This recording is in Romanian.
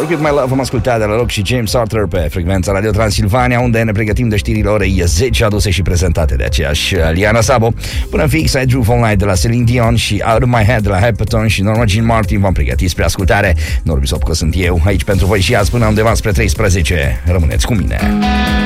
Work With My Love vom asculta de la Rock și James Arthur pe frecvența Radio Transilvania, unde ne pregătim de știrile orei 10 aduse și prezentate de aceeași Liana Sabo. Până fix I Drove All Night de la Celine Dion și Out of My Head de la Hepperton și Norma Jean Martin v-am pregătit spre ascultare. Norbi Sopco sunt eu, aici pentru voi și azi până undeva spre 13. Rămâneți cu mine.